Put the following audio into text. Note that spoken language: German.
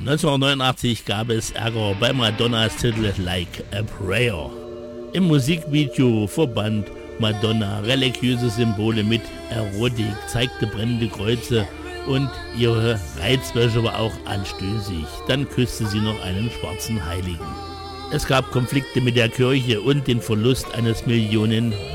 1989 gab es Ärger bei Madonnas Titel Like a Prayer. Im Musikvideo verband Madonna religiöse Symbole mit Erotik, zeigte brennende Kreuze und ihre Reizwäsche war auch anstößig. Dann küsste sie noch einen schwarzen Heiligen. Es gab Konflikte mit der Kirche und den Verlust eines Millionen